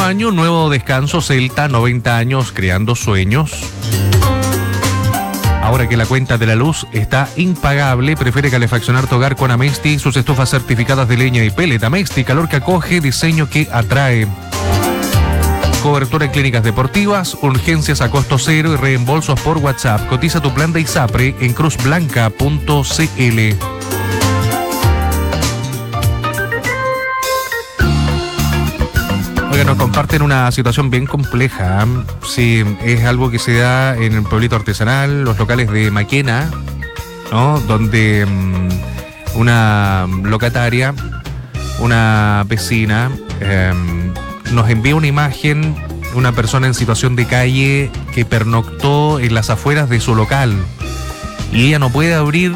año, nuevo descanso Celta, 90 años creando sueños. Ahora que la cuenta de la luz está impagable, prefiere calefaccionar tu hogar con Amesti, sus estufas certificadas de leña y pellet. Amesti, calor que acoge, diseño que atrae. Cobertura en clínicas deportivas, urgencias a costo cero y reembolsos por WhatsApp. Cotiza tu plan de ISAPRE en cruzblanca.cl. Nos comparten una situación bien compleja. Sí, es algo que se da en el pueblito artesanal, los locales de Maquena, ¿no? Donde una locataria, una vecina, nos envía una imagen, una persona en situación de calle que pernoctó en las afueras de su local y ella no puede abrir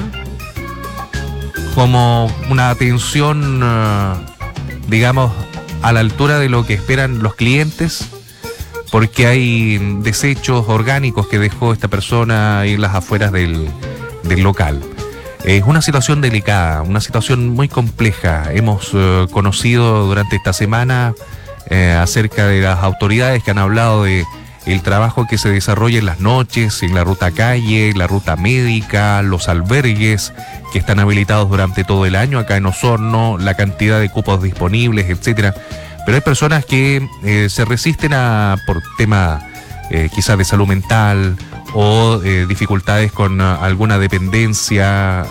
como una atención, digamos, a la altura de lo que esperan los clientes, porque hay desechos orgánicos que dejó esta persona en las afueras del local. Es una situación delicada, una situación muy compleja. Hemos conocido durante esta semana acerca de las autoridades que han hablado de el trabajo que se desarrolla en las noches, en la ruta calle, la ruta médica, los albergues que están habilitados durante todo el año acá en Osorno, la cantidad de cupos disponibles, etcétera. Pero hay personas que se resisten por tema quizás de salud mental o dificultades con alguna dependencia,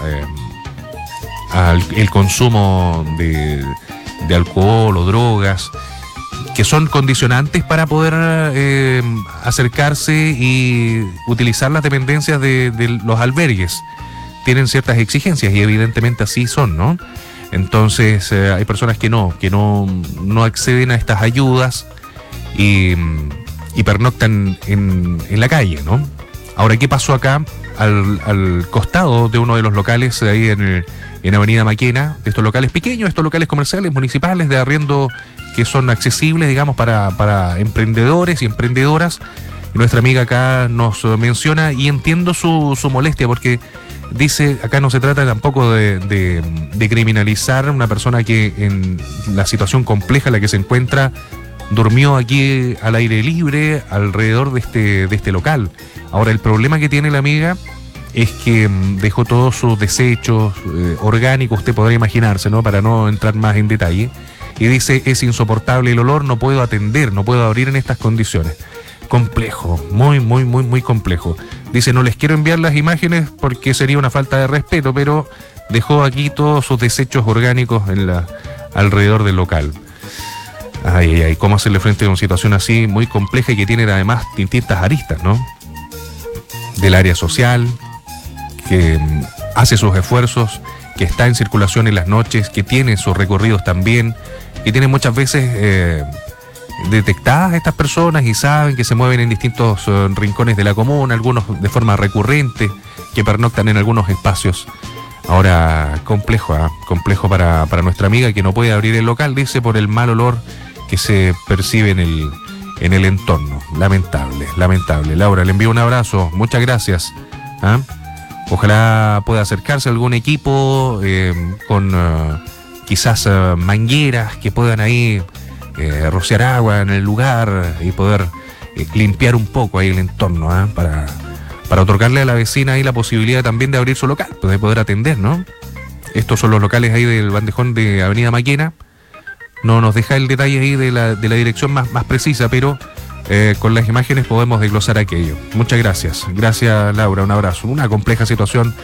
el consumo de alcohol o drogas, que son condicionantes para poder acercarse y utilizar las dependencias de los albergues. Tienen ciertas exigencias y evidentemente así son, ¿no? Entonces hay personas que no acceden a estas ayudas y pernoctan en la calle, ¿no? Ahora, ¿qué pasó acá? Al costado de uno de los locales ahí en Avenida Maquena, de estos locales pequeños, estos locales comerciales, municipales de arriendo que son accesibles, digamos, para emprendedores y emprendedoras. Y nuestra amiga acá nos menciona, y entiendo su molestia, porque dice, acá no se trata tampoco de criminalizar a una persona que en la situación compleja en la que se encuentra durmió aquí al aire libre alrededor de este local. Ahora, el problema que tiene la amiga es que dejó todos sus desechos orgánicos, usted podrá imaginarse, ¿no? Para no entrar más en detalle. Y dice, es insoportable el olor, no puedo atender, no puedo abrir en estas condiciones. Complejo, muy complejo. Dice, no les quiero enviar las imágenes porque sería una falta de respeto, pero dejó aquí todos sus desechos orgánicos alrededor del local. Ay, cómo hacerle frente a una situación así muy compleja y que tiene además distintas aristas, ¿no? Del área social, que hace sus esfuerzos, que está en circulación en las noches, que tiene sus recorridos también, que tiene muchas veces detectadas a estas personas y saben que se mueven en distintos rincones de la comuna, algunos de forma recurrente, que pernoctan en algunos espacios. Ahora, complejo para nuestra amiga que no puede abrir el local, dice, por el mal olor que se percibe en el entorno. Lamentable. Laura, le envío un abrazo, muchas gracias. Ojalá pueda acercarse a algún equipo con quizás mangueras que puedan ahí rociar agua en el lugar y poder limpiar un poco ahí el entorno, para otorgarle a la vecina ahí la posibilidad también de abrir su local, de poder atender, ¿no? Estos son los locales ahí del bandejón de Avenida Maquena. No nos deja el detalle ahí de la dirección más precisa, pero con las imágenes podemos desglosar aquello. Muchas gracias. Gracias, Laura, un abrazo. Una compleja situación